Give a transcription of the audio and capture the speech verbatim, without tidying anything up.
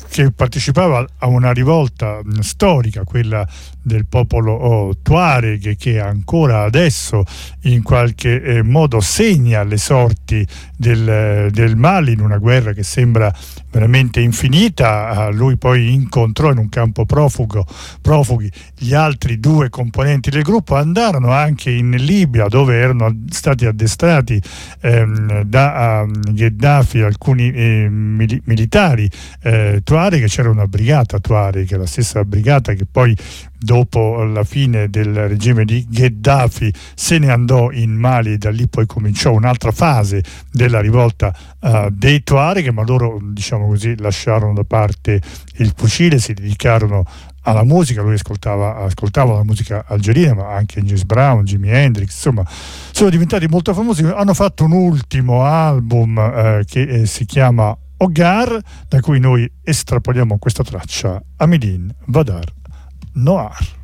che partecipava a una rivolta storica, quella del popolo oh, Tuareg, che ancora adesso in qualche eh, modo segna le sorti del, del Mali, in una guerra che sembra veramente infinita. Lui poi incontrò in un campo profugo, profughi gli altri due componenti del gruppo, andarono anche in Libia, dove erano stati addestrati ehm, da um, Gheddafi alcuni eh, mili- militari eh, Tuareg. C'era una brigata Tuareg, la stessa brigata che poi dopo la fine del regime di Gheddafi se ne andò in Mali, e da lì poi cominciò un'altra fase della rivolta uh, dei Tuareg, ma loro, diciamo così, lasciarono da parte il fucile, si dedicarono alla musica. Lui ascoltava, ascoltava la musica algerina, ma anche James Brown, Jimi Hendrix, insomma sono diventati molto famosi. Hanno fatto un ultimo album eh, che eh, si chiama Hogar, da cui noi estrapoliamo questa traccia, Amidin Vadar Noir.